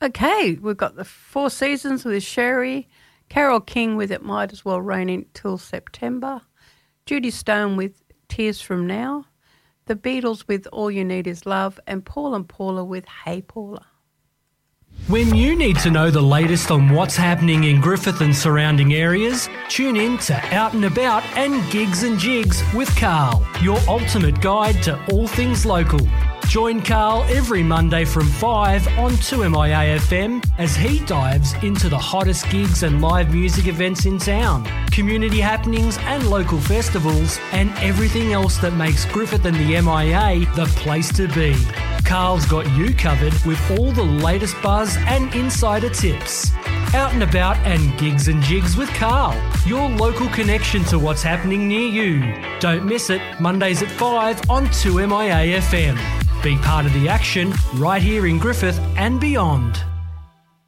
Okay, we've got the Four Seasons with Sherry, Carole King with It Might As Well Rain Until September, Judy Stone with Tears From Now, the Beatles with All You Need Is Love, and Paul and Paula with Hey Paula. When you need to know the latest on what's happening in Griffith and surrounding areas, tune in to Out and About and Gigs and Jigs with Carl, your ultimate guide to all things local. Join Carl every Monday from 5 on 2MIA-FM as he dives into the hottest gigs and live music events in town, community happenings and local festivals, and everything else that makes Griffith and the MIA the place to be. Carl's got you covered with all the latest buzz and insider tips. Out and About and Gigs and Jigs with Carl, your local connection to what's happening near you. Don't miss it, Mondays at 5 on 2MIA-FM. Be part of the action right here in Griffith and beyond.